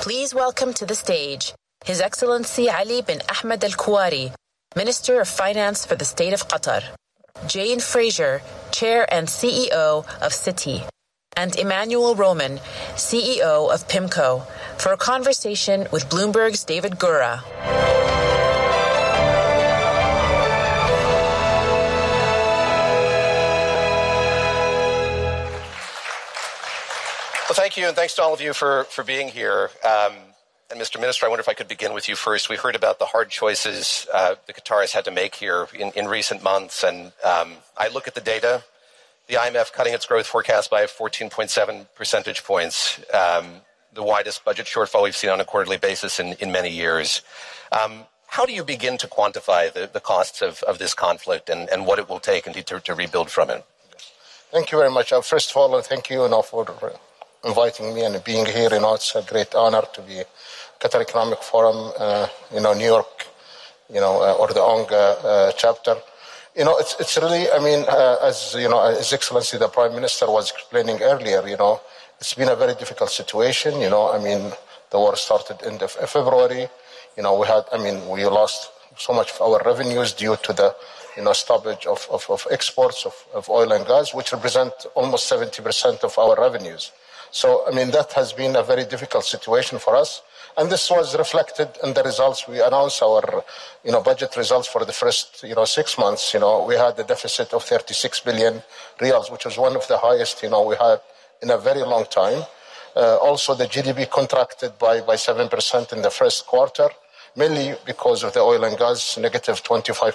Please welcome to the stage His Excellency Ali bin Ahmed Al Kuwari, Minister of Finance for the State of Qatar, Jane Fraser, Chair and CEO of Citi, and Emmanuel Roman, CEO of PIMCO, for a conversation with Bloomberg's David Gura. Well, thank you, and thanks to all of you for being here. And Mr. Minister, I wonder if I could begin with you first. We heard about the hard choices the Qataris had to make here in recent months, and I look at the data, the IMF cutting its growth forecast by 14.7 percentage points, the widest budget shortfall we've seen on a quarterly basis in many years. How do you begin to quantify the costs of this conflict and what it will take indeed to rebuild from it? Thank you very much. First of all, thank you for inviting me and being here. It's a great honor to be Qatar Economic Forum, New York, or the ONG chapter. It's really, as His Excellency the Prime Minister was explaining earlier, it's been a very difficult situation. The war started in February. We lost so much of our revenues due to the, stoppage of exports of oil and gas, which represent almost 70% of our revenues. So, that has been a very difficult situation for us. And this was reflected in the results. We announced our, budget results for the first, 6 months. We had a deficit of 36 billion riyals, which was one of the highest, we had in a very long time. Also, the GDP contracted by 7% in the first quarter, mainly because of the oil and gas, negative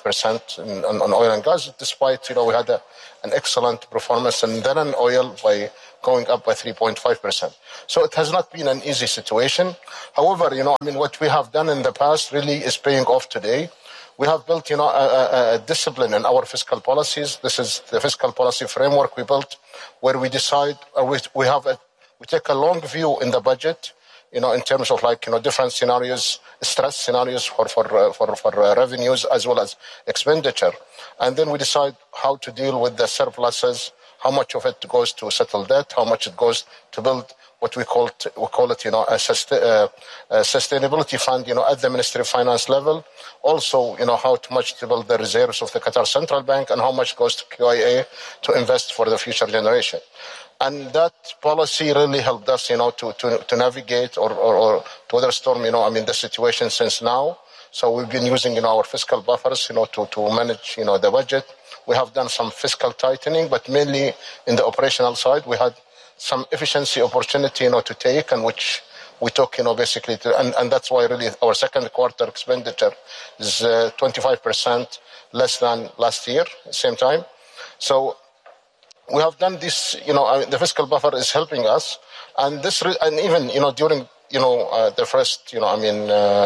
25% on oil and gas, despite, we had an excellent performance and then on oil by going up by 3.5%. So it has not been an easy situation. However, what we have done in the past really is paying off today. We have built, a discipline in our fiscal policies. This is the fiscal policy framework we built, where we decide, we take a long view in the budget, in terms of different scenarios, stress scenarios for revenues as well as expenditure. And then we decide how to deal with the surpluses, how much of it goes to settle debt, how much it goes to build what we call it, a sustainability fund, at the Ministry of Finance level. Also, how much to build the reserves of the Qatar Central Bank and how much goes to QIA to invest for the future generation. And that policy really helped us, to navigate or to weather storm, the situation since now. So we've been using, our fiscal buffers, to manage, the budget. We have done some fiscal tightening, but mainly in the operational side, we had some efficiency opportunity, to take, and which we took, basically, and that's why really our second quarter expenditure is 25% less than last year, same time. So we have done this, the fiscal buffer is helping us, and this, and even, during, the first, during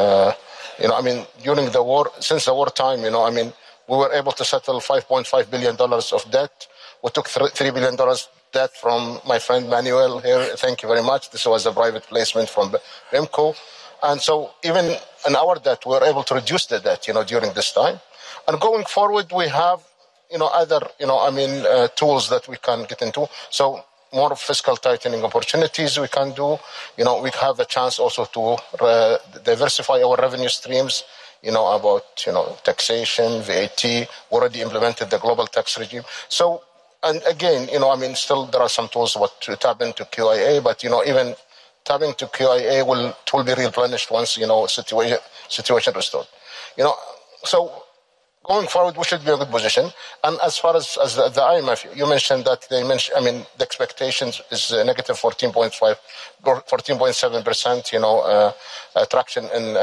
the war, since the wartime, we were able to settle $5.5 billion of debt. We took $3 billion debt from my friend Manuel here. Thank you very much. This was a private placement from PIMCO. And so even in our debt, we were able to reduce the debt, during this time. And going forward, we have, other, tools that we can get into. So more fiscal tightening opportunities we can do. We have a chance also to diversify our revenue streams, about, taxation, VAT. We already implemented the global tax regime. So, and again, still there are some tools to tap into QIA, but, even tapping to QIA it will be replenished once, situation restored. So going forward, we should be in a good position. And as far as the IMF, you mentioned that the expectations is negative 14.7%, traction in,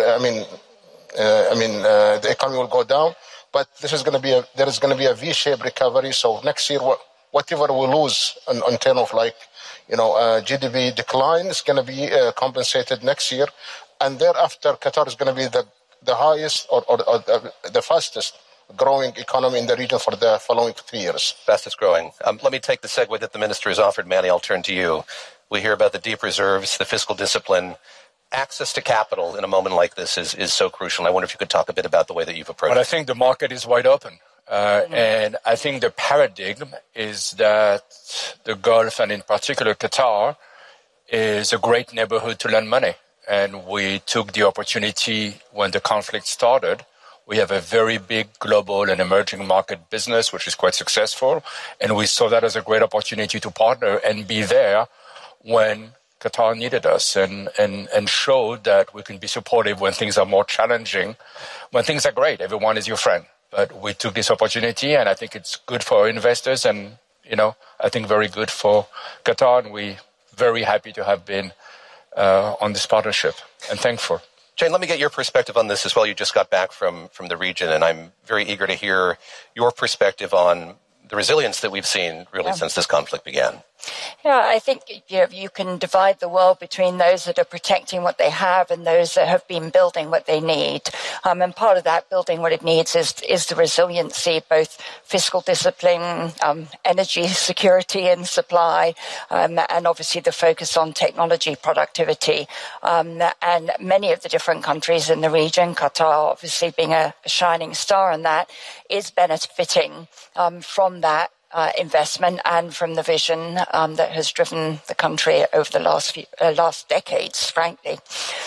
the economy will go down. But there is going to be a V-shaped recovery. So next year, whatever we lose in terms of GDP decline is going to be compensated next year. And thereafter, Qatar is going to be the highest or the fastest growing economy in the region for the following 3 years. Fastest growing. Let me take the segue that the minister has offered. Manny, I'll turn to you. We hear about the deep reserves, the fiscal discipline. Access to capital in a moment like this is so crucial. I wonder if you could talk a bit about the way that you've approached it. Well, I think the market is wide open. And I think the paradigm is that the Gulf, and in particular Qatar, is a great neighborhood to lend money. and we took the opportunity when the conflict started. We have a very big global and emerging market business, which is quite successful. And we saw that as a great opportunity to partner and be there when Qatar needed us and show that we can be supportive when things are more challenging. When things are great, everyone is your friend. But we took this opportunity, and I think it's good for our investors and, I think very good for Qatar. And we're very happy to have been on this partnership and thankful. Jane, let me get your perspective on this as well. You just got back from the region, and I'm very eager to hear your perspective on the resilience that we've seen really since this conflict began. Yeah, I think you can divide the world between those that are protecting what they have and those that have been building what they need. And part of that building what it needs is the resiliency, both fiscal discipline, energy security and supply, and obviously the focus on technology productivity. And many of the different countries in the region, Qatar obviously being a shining star in that, is benefiting from that investment and from the vision that has driven the country over the last decades, frankly.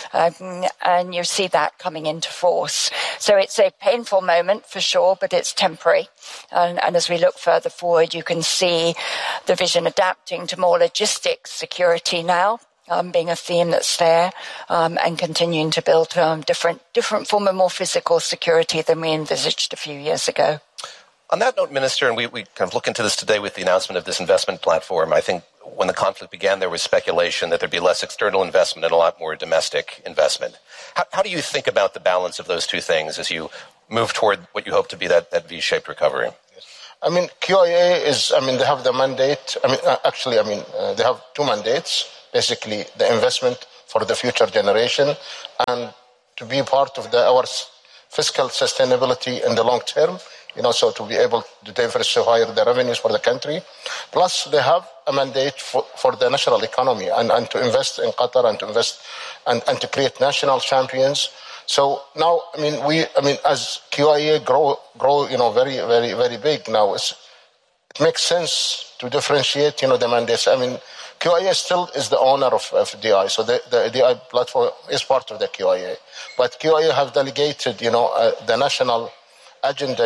And you see that coming into force. So it's a painful moment for sure, but it's temporary. And as we look further forward, you can see the vision adapting to more logistics security now. Being a theme that's there, and continuing to build different form of more physical security than we envisaged a few years ago. On that note, Minister, and we kind of look into this today with the announcement of this investment platform, I think when the conflict began, there was speculation that there'd be less external investment and a lot more domestic investment. How do you think about the balance of those two things as you move toward what you hope to be that V-shaped recovery? I mean, QIA they have the mandate. They have two mandates. Basically, the investment for the future generation and to be part of our fiscal sustainability in the long term. So to be able to diversify the revenues for the country. Plus, they have a mandate for the national economy and to invest in Qatar and to invest and to create national champions. So now, as QIA grow, very, very, very big now, it makes sense to differentiate, the mandates. QIA still is the owner of DI, so the DI platform is part of the QIA. But QIA have delegated, the national agenda,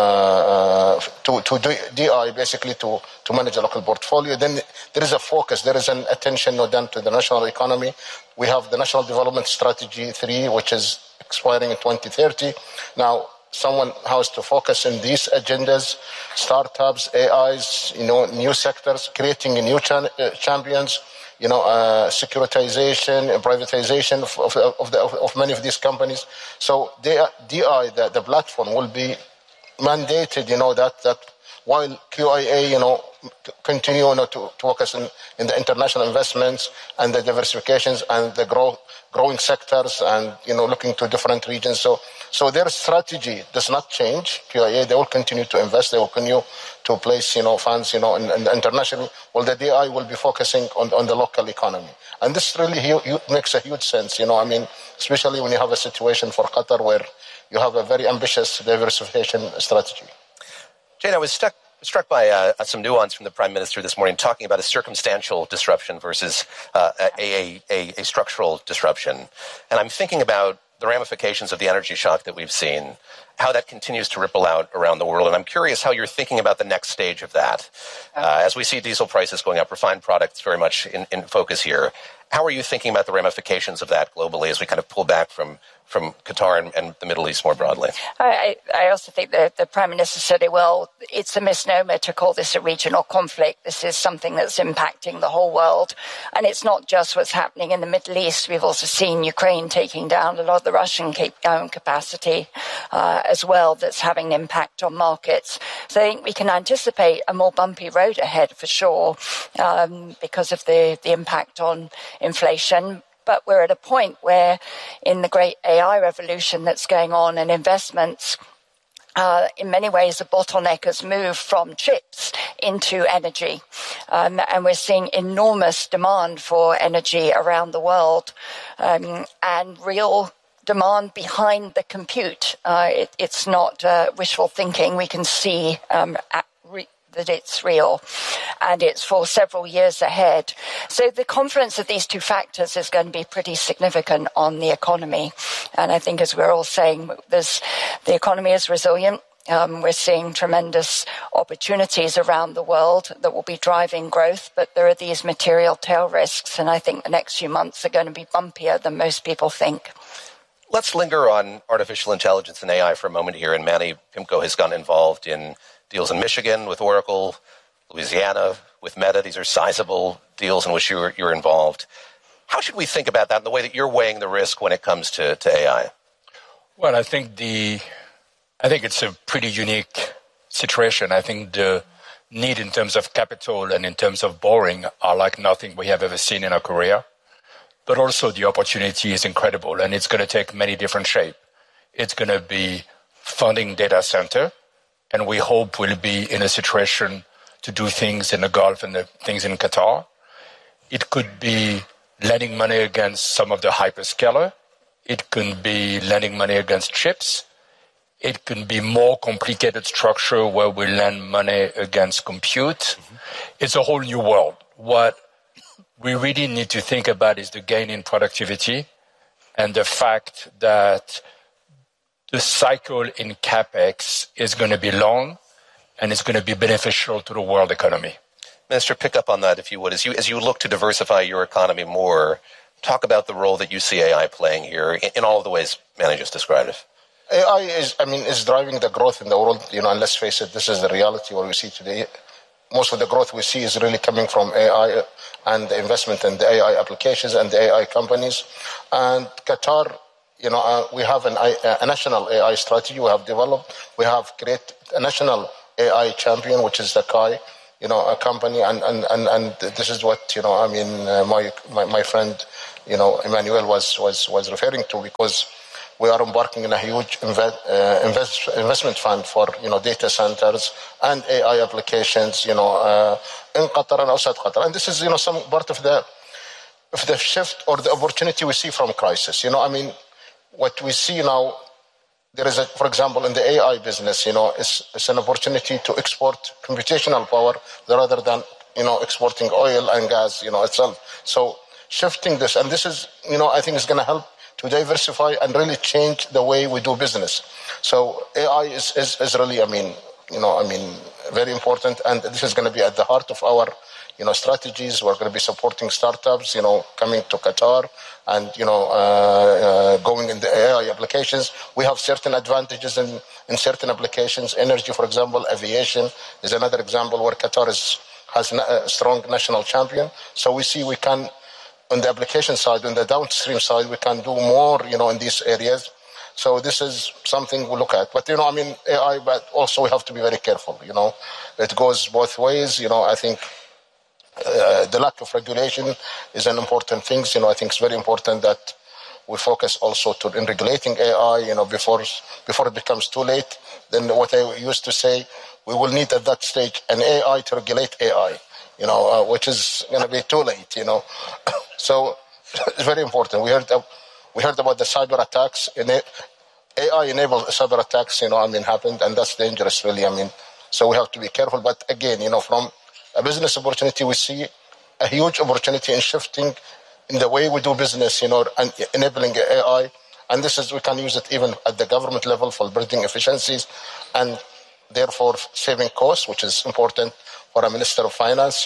to DI basically to manage a local portfolio. Then there is a focus, there is an attention done to the national economy. We have the National Development Strategy 3, which is expiring in 2030. Now, someone has to focus on these agendas, startups, AIs, new sectors, creating new champions, securitization and privatization of many of these companies. So DI, the platform, will be mandated, that while QIA, continue to focus in the international investments and the diversifications and the growing sectors and, looking to different regions. So their strategy does not change. QIA, they will continue to invest. They will continue to place, funds, in international. Well, the DI will be focusing on the local economy. And this really makes a huge sense, especially when you have a situation for Qatar where you have a very ambitious diversification strategy. Jane, I was struck by some nuance from the Prime Minister this morning talking about a circumstantial disruption versus a structural disruption. And I'm thinking about the ramifications of the energy shock that we've seen, how that continues to ripple out around the world. And I'm curious how you're thinking about the next stage of that. As we see diesel prices going up, refined products very much in focus here. How are you thinking about the ramifications of that globally as we kind of pull back from Qatar and the Middle East more broadly? I also think that the Prime Minister said it well. It's a misnomer to call this a regional conflict. This is something that's impacting the whole world. And it's not just what's happening in the Middle East. We've also seen Ukraine taking down a lot of the Russian capacity as well that's having an impact on markets. So I think we can anticipate a more bumpy road ahead for sure because of the impact on inflation. But we're at a point where in the great AI revolution that's going on and investments, in many ways, the bottleneck has moved from chips into energy. And we're seeing enormous demand for energy around the world and real demand behind the compute. It's not wishful thinking. We can see that it's real, and it's for several years ahead. So the confluence of these two factors is going to be pretty significant on the economy. And I think, as we're all saying, the economy is resilient. We're seeing tremendous opportunities around the world that will be driving growth, but there are these material tail risks, and I think the next few months are going to be bumpier than most people think. Let's linger on artificial intelligence and AI for a moment here. And Manny Pimco has gotten involved in deals in Michigan with Oracle, Louisiana with Meta. These are sizable deals in which you're involved. How should we think about that and the way that you're weighing the risk when it comes to AI? Well, I think it's a pretty unique situation. I think the need in terms of capital and in terms of borrowing are like nothing we have ever seen in our career. But also the opportunity is incredible, and it's going to take many different shapes. It's going to be funding data center, and we hope we'll be in a situation to do things in the Gulf and the things in Qatar. It could be lending money against some of the hyperscaler. It could be lending money against chips. It can be more complicated structure where we lend money against compute. Mm-hmm. It's a whole new world. What we really need to think about is the gain in productivity and the fact that the cycle in CapEx is going to be long and it's going to be beneficial to the world economy. Minister, pick up on that, if you would. As you look to diversify your economy more, talk about the role that you see AI playing here in all of the ways Manny just described it. AI is driving the growth in the world, and let's face it, this is the reality what we see today. Most of the growth we see is really coming from AI and the investment in the AI applications and the AI companies. And Qatar, we have a national AI strategy we have developed. We have created a national AI champion, which is the KAI, a company. And this is what, my friend, Emmanuel was referring to, because we are embarking in a huge investment fund for data centers and AI applications in Qatar and outside Qatar. And this is some part of the shift or the opportunity we see from crisis. What we see now, there is for example, in the AI business, it's an opportunity to export computational power rather than exporting oil and gas itself. So shifting this, and this is I think is going to help to diversify and really change the way we do business. So AI is really, very important, and this is going to be at the heart of our, strategies. We're going to be supporting startups, coming to Qatar and, going in the AI applications. We have certain advantages in certain applications. Energy, for example, aviation is another example where Qatar has a strong national champion. So we see we can, on the application side, on the downstream side, we can do more, in these areas. So this is something we look at. But, AI, but also we have to be very careful, It goes both ways. I think the lack of regulation is an important thing. I think it's very important that we focus also in regulating AI, before it becomes too late. Then what I used to say, we will need at that stage an AI to regulate AI. Which is going to be too late, So it's very important. We heard about the cyber attacks. AI-enabled cyber attacks, happened, and that's dangerous, really. So we have to be careful. But again, from a business opportunity, we see a huge opportunity in shifting in the way we do business, and enabling AI. And we can use it even at the government level for building efficiencies and therefore saving costs, which is important for a Minister of Finance,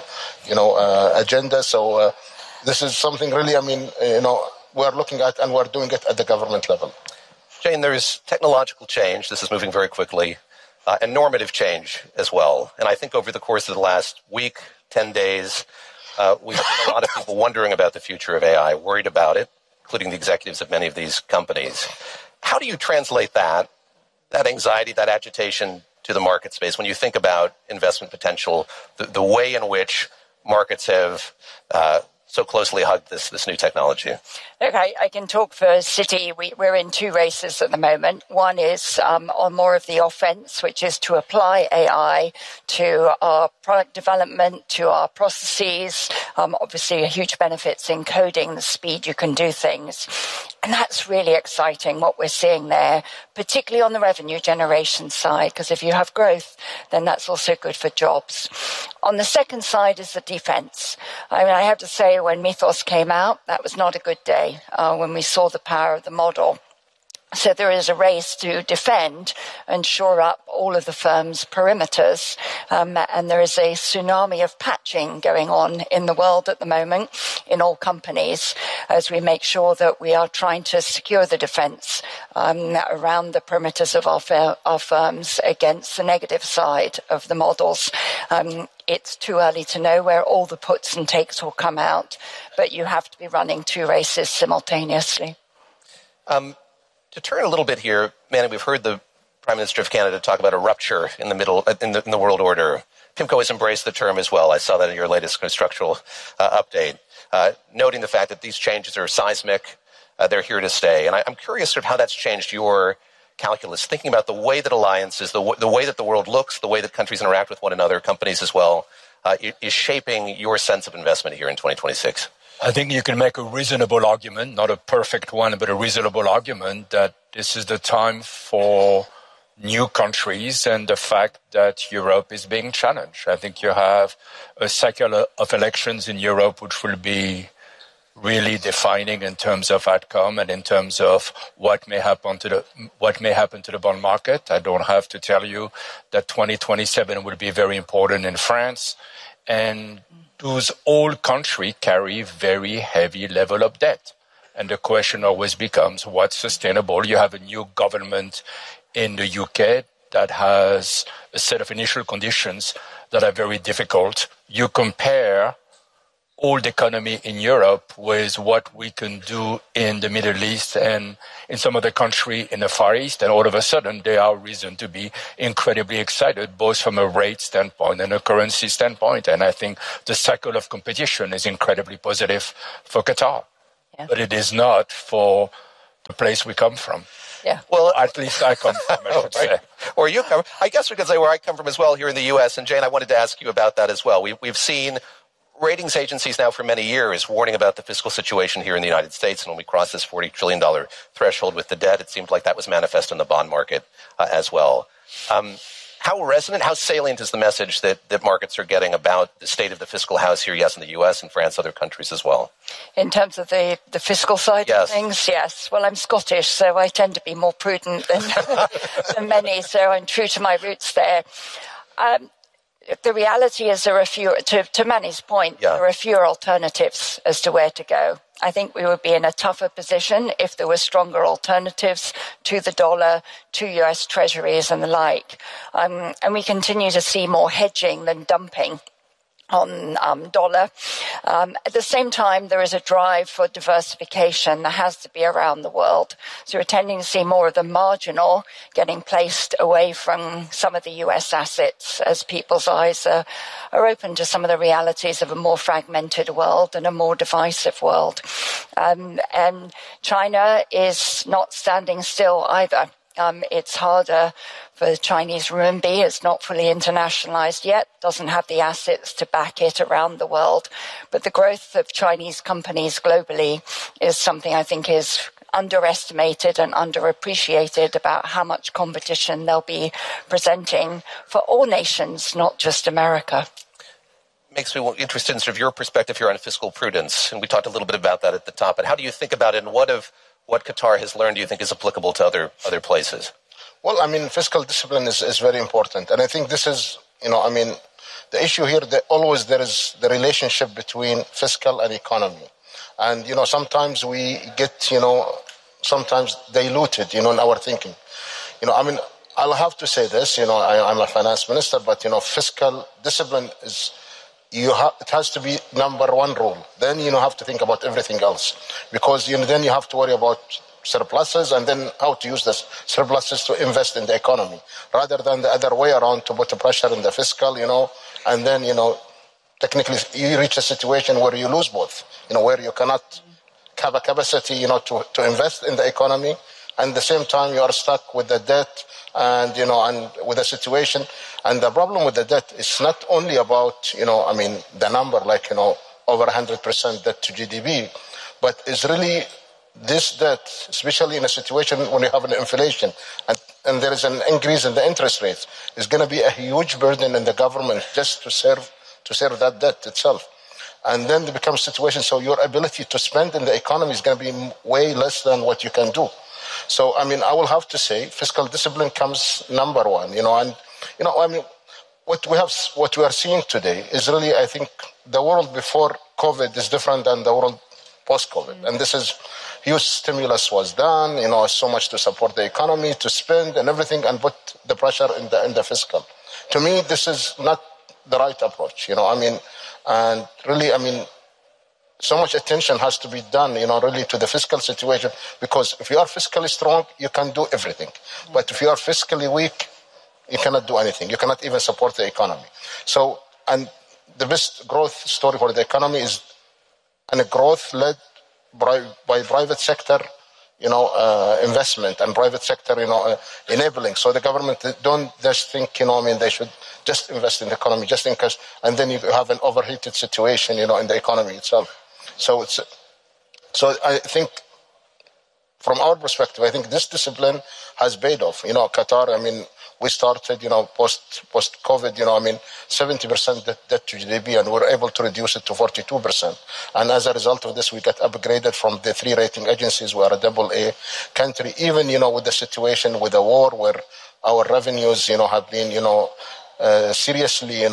agenda. So this is something really, we're looking at, and we're doing it at the government level. Jane, there is technological change. This is moving very quickly, and normative change as well. And I think over the course of the last week, 10 days, we've seen a lot of people wondering about the future of AI, worried about it, including the executives of many of these companies. How do you translate that anxiety, that agitation to the market space when you think about investment potential, the way in which markets have so closely hugged this new technology? Look, I can talk for Citi. We're in two races at the moment. One is on more of the offense, which is to apply AI to our product development, to our processes. Obviously, huge benefits in coding, the speed you can do things. And that's really exciting, what we're seeing there, particularly on the revenue generation side, because if you have growth, then that's also good for jobs. On the second side is the defense. I mean, I have to say, when Mythos came out, that was not a good day when we saw the power of the model. So there is a race to defend and shore up all of the firm's perimeters. And there is a tsunami of patching going on in the world at the moment in all companies as we make sure that we are trying to secure the defense around the perimeters of our firms against the negative side of the models. It's too early to know where all the puts and takes will come out, but you have to be running two races simultaneously. To turn a little bit here, Manny, we've heard the Prime Minister of Canada talk about a rupture in the world order. PIMCO has embraced the term as well. I saw that in your latest structural update, noting the fact that these changes are seismic, they're here to stay. And I'm curious sort of how that's changed your calculus, thinking about the way that alliances, the way that the world looks, the way that countries interact with one another, companies as well, is shaping your sense of investment here in 2026. I think you can make a reasonable argument, not a perfect one, but a reasonable argument that this is the time for new countries and the fact that Europe is being challenged. I think you have a cycle of elections in Europe which will be really defining in terms of outcome and in terms of what may happen to the bond market. I don't have to tell you that 2027 will be very important in France, and those old countries carry very heavy level of debt. And the question always becomes, what's sustainable? You have a new government in the UK that has a set of initial conditions that are very difficult. You compare old economy in Europe with what we can do in the Middle East and in some other country in the Far East, and all of a sudden there are reason to be incredibly excited, both from a rate standpoint and a currency standpoint. And I think the cycle of competition is incredibly positive for Qatar. Yeah. But it is not for the place we come from. Yeah. Well, at least I come from, I should say. Or you come. I guess we could say where I come from as well, here in the U.S. And Jane, I wanted to ask you about that as well. We've seen ratings agencies now for many years warning about the fiscal situation here in the United States. And when we crossed this $40 trillion threshold with the debt, it seemed like that was manifest in the bond market as well. How resonant, how salient is the message that markets are getting about the state of the fiscal house here, yes, in the U.S. and France, other countries as well? In terms of the fiscal side yes. of things, yes. Well, I'm Scottish, so I tend to be more prudent than many, so I'm true to my roots there. The reality is there are fewer, to Manny's point, yeah. There are fewer alternatives as to where to go. I think we would be in a tougher position if there were stronger alternatives to the dollar, to US treasuries and the like. And we continue to see more hedging than dumping on dollar. At the same time, there is a drive for diversification that has to be around the world. So we're tending to see more of the marginal getting placed away from some of the US assets as people's eyes are open to some of the realities of a more fragmented world and a more divisive world. And China is not standing still either. It's harder for the Chinese renminbi. It's not fully internationalized yet, doesn't have the assets to back it around the world. But the growth of Chinese companies globally is something I think is underestimated and underappreciated about how much competition they'll be presenting for all nations, not just America. Makes me interested in sort of your perspective here on fiscal prudence. And we talked a little bit about that at the top. But how do you think about it, and what Qatar has learned do you think is applicable to other places? Well, I mean, fiscal discipline is very important. And I think this is, the issue here, always there is the relationship between fiscal and economy. And, sometimes we get, sometimes diluted, in our thinking. I'll have to say this, I'm a finance minister, but, fiscal discipline is, it has to be number one rule. Then you have to think about everything else, because then you have to worry about surpluses and then how to use the surpluses to invest in the economy, rather than the other way around, to put a pressure in the fiscal, and then technically you reach a situation where you lose both, where you cannot have a capacity, to invest in the economy, and at the same time you are stuck with the debt and, and with the situation. And the problem with the debt is not only about, the number, like, over 100% debt to GDP, but it's really this debt, especially in a situation when you have an inflation and there is an increase in the interest rates, is going to be a huge burden in the government just to serve that debt itself. And then there becomes a situation, so your ability to spend in the economy is going to be way less than what you can do. So, I will have to say fiscal discipline comes number one, and, what we are seeing today is really, I think, the world before COVID is different than the world post-COVID. And this is huge stimulus was done, so much to support the economy, to spend and everything, and put the pressure in the fiscal. To me, this is not the right approach, and really, so much attention has to be done, really to the fiscal situation, because if you are fiscally strong, you can do everything. But if you are fiscally weak, you cannot do anything. You cannot even support the economy. So, and the best growth story for the economy is a growth led by private sector, investment, and private sector, enabling. So the government don't just think, they should just invest in the economy, just in case, and then you have an overheated situation, in the economy itself. So I think, from our perspective, I think this discipline has paid off. Qatar, we started, post-COVID, 70% debt to GDP, and we're able to reduce it to 42%. And as a result of this, we got upgraded from the 3 rating agencies. We are a AA country, even, with the situation with the war, where our revenues, have been, seriously,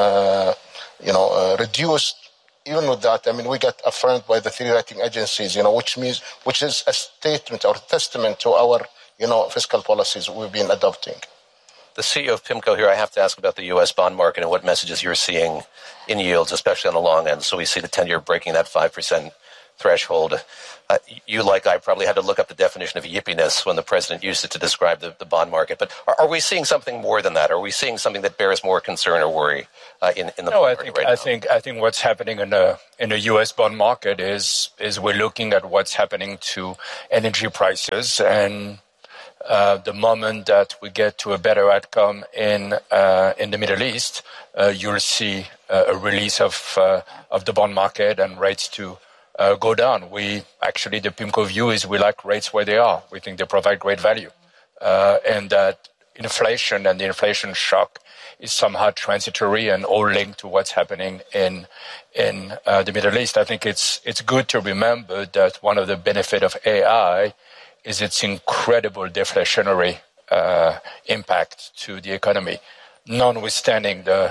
reduced. Even with that, we got affirmed by the 3 rating agencies, which is a statement or testament to our, fiscal policies we've been adopting. The CEO of PIMCO here, I have to ask about the U.S. bond market and what messages you're seeing in yields, especially on the long end. So we see the 10-year breaking that 5% threshold. You, like I, probably had to look up the definition of yippiness when the president used it to describe the bond market. But are we seeing something more than that? Are we seeing something that bears more concern or worry in the bond market right now? I think what's happening in the U.S. bond market is we're looking at what's happening to energy prices, and the moment that we get to a better outcome in the Middle East, you'll see a release of the bond market and rates to go down. The PIMCO view is we like rates where they are. We think they provide great value, and that inflation and the inflation shock is somehow transitory and all linked to what's happening in the Middle East. I think it's good to remember that one of the benefits of AI is its incredible deflationary impact to the economy, notwithstanding the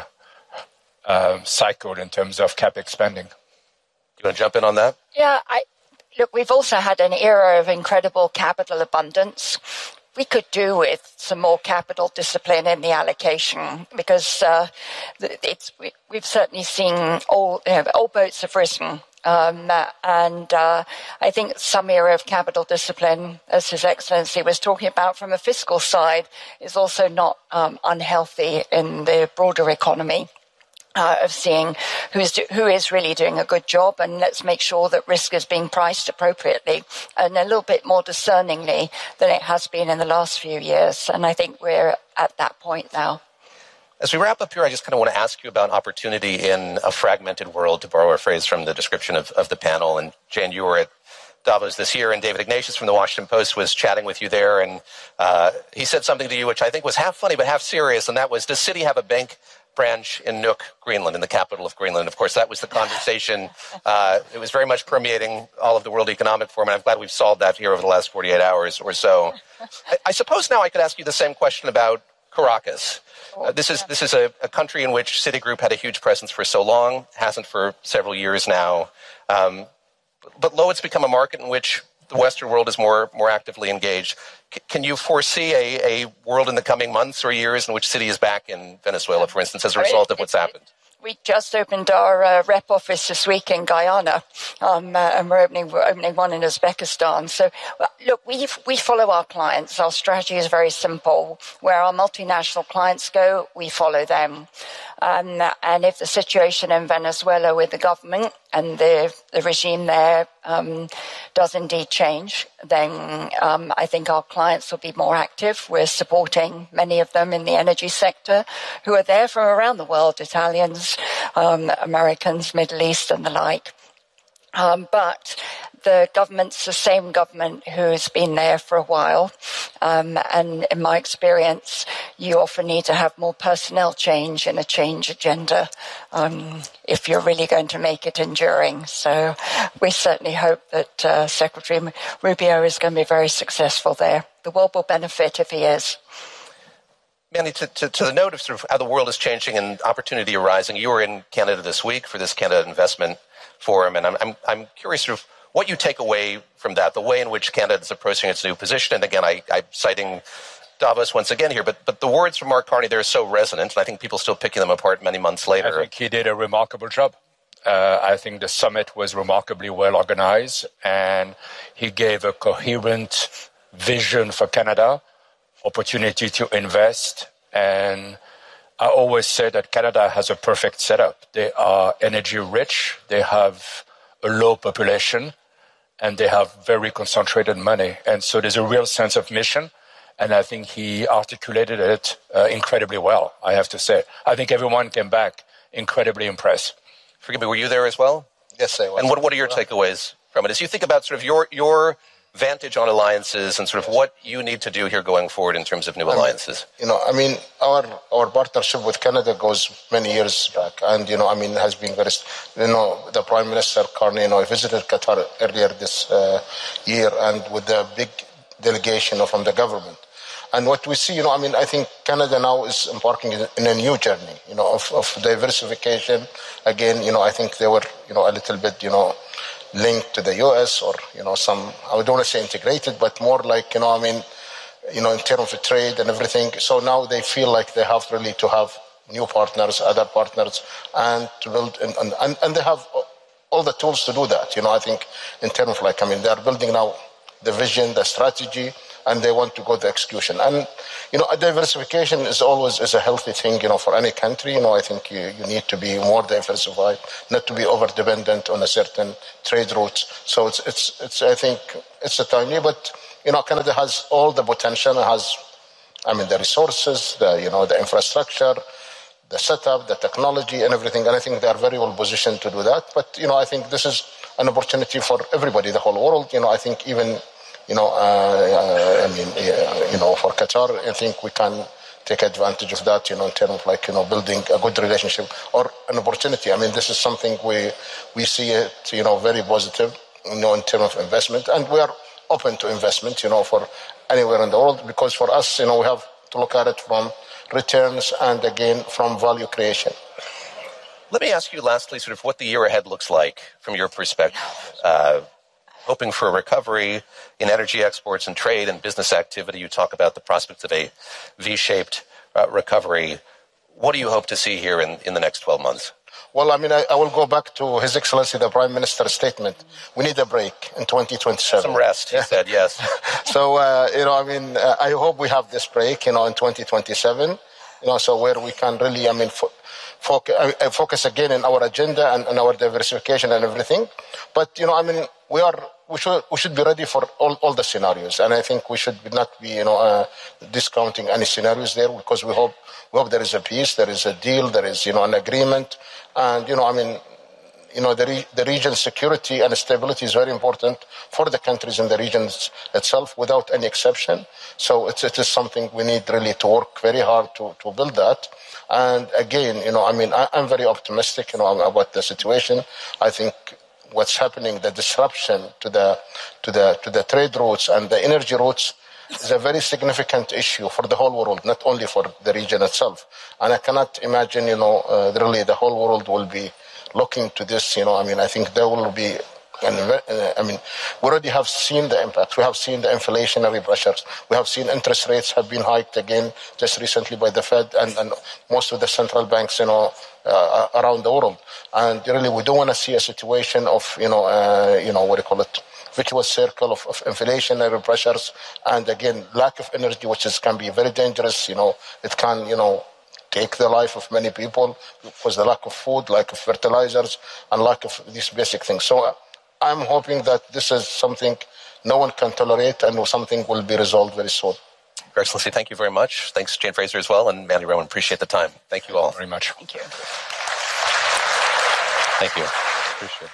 cycle in terms of CapEx spending. You want to jump in on that? Yeah, look, we've also had an era of incredible capital abundance. We could do with some more capital discipline in the allocation, because we've certainly seen all boats have risen. And I think some era of capital discipline, as His Excellency was talking about from a fiscal side, is also not unhealthy in the broader economy. Of seeing who is really doing a good job, and let's make sure that risk is being priced appropriately and a little bit more discerningly than it has been in the last few years. And I think we're at that point now. As we wrap up here, I just kind of want to ask you about opportunity in a fragmented world, to borrow a phrase from the description of the panel. And Jane, you were at Davos this year, and David Ignatius from the Washington Post was chatting with you there, and he said something to you which I think was half funny but half serious, and that was, does Citi have a bank branch in Nuuk, Greenland, in the capital of Greenland? Of course, that was the conversation. It was very much permeating all of the World Economic Forum, and I'm glad we've solved that here over the last 48 hours or so. I suppose now I could ask you the same question about Caracas. This is a country in which Citigroup had a huge presence for so long, hasn't for several years now. But lo, it's become a market in which the Western world is more actively engaged. Can you foresee a world in the coming months or years in which Citi is back in Venezuela, for instance, as a result of what's happened? We just opened our rep office this week in Guyana, and we're opening one in Uzbekistan. So, look, we follow our clients. Our strategy is very simple. Where our multinational clients go, we follow them. And if the situation in Venezuela with the government and the regime there does indeed change, then I think our clients will be more active. We're supporting many of them in the energy sector who are there from around the world, Italians, Americans, Middle East and the like. But the government's the same government who's been there for a while. And in my experience, you often need to have more personnel change in a change agenda if you're really going to make it enduring. So we certainly hope that Secretary Rubio is going to be very successful there. The world will benefit if he is. Manny, to the note of sort of how the world is changing and opportunity arising, you were in Canada this week for this Canada Investment Forum, and I'm curious sort of what you take away from that, the way in which Canada is approaching its new position. And again, I'm citing Davos once again here, but the words from Mark Carney, they're so resonant, and I think people are still picking them apart many months later. I think he did a remarkable job. I think the summit was remarkably well organized, and he gave a coherent vision for Canada, opportunity to invest. And I always say that Canada has a perfect setup. They are energy rich, they have a low population, and they have very concentrated money. And so there's a real sense of mission, and I think he articulated it incredibly well, I have to say. I think everyone came back incredibly impressed. Forgive me, were you there as well? Yes, I was. And what are your takeaways from it? As you think about sort of your vantage on alliances and sort of what you need to do here going forward in terms of new alliances? Our partnership with Canada goes many years back, and has been very. The Prime Minister Carney, visited Qatar earlier this year, and with the big delegation from the government. And what we see, I think Canada now is embarking in a new journey, of diversification. Again, I think they were, a little bit, linked to the U.S. or, some, I don't want to say integrated, but more like, in terms of trade and everything. So now they feel like they have really to have new partners, other partners, and to build, and they have all the tools to do that. I think in terms of they are building now the vision, the strategy, and they want to go the execution. And, diversification is always a healthy thing, for any country. I think you need to be more diversified, not to be over-dependent on a certain trade routes. So I think it's a timely, but, Canada has all the potential. It has, the resources, the infrastructure, the setup, the technology and everything. And I think they are very well positioned to do that. But, I think this is an opportunity for everybody, the whole world. I think even, for Qatar, I think we can take advantage of that, in terms of building a good relationship or an opportunity. This is something we see it, very positive, in terms of investment, and we are open to investment, for anywhere in the world, because for us, we have to look at it from returns and again from value creation. Let me ask you lastly sort of what the year ahead looks like from your perspective. Hoping for a recovery in energy exports and trade and business activity. You talk about the prospects of a V-shaped recovery. What do you hope to see here in the next 12 months? Well, I will go back to His Excellency, the Prime Minister's statement. We need a break in 2027. Some rest, he said, yes. So, I hope we have this break, in 2027, so where we can really, focus again on our agenda and our diversification and everything. But, we should be ready for all the scenarios. And I think we should not be, discounting any scenarios there, because we hope there is a peace, there is a deal, there is, an agreement. And, the region's security and stability is very important for the countries in the region itself, without any exception. So it is something we need really to work very hard to build that. And again, I'm very optimistic, about the situation. I think what's happening, the disruption to the trade routes and the energy routes is a very significant issue for the whole world, not only for the region itself. And I cannot imagine, really the whole world will be looking to this, I think there will be And we already have seen the impact. We have seen the inflationary pressures. We have seen interest rates have been hiked again just recently by the Fed and most of the central banks, around the world. And really, we don't want to see a situation of, vicious circle of inflationary pressures, and again, lack of energy, which can be very dangerous. It can, take the life of many people because the lack of food, lack of fertilizers, and lack of these basic things. So I'm hoping that this is something no one can tolerate and something will be resolved very soon. Your Excellency, thank you very much. Thanks, Jane Fraser, as well, and Manny Rowan. Appreciate the time. Thank you all very much. Thank you. Thank you. Appreciate it.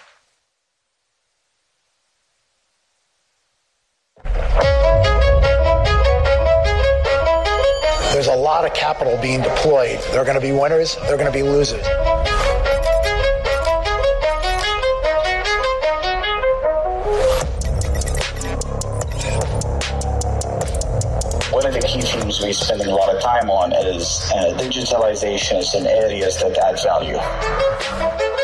There's a lot of capital being deployed. There are going to be winners, there are going to be losers. One of the key themes we're spending a lot of time on is digitalization in areas that add value.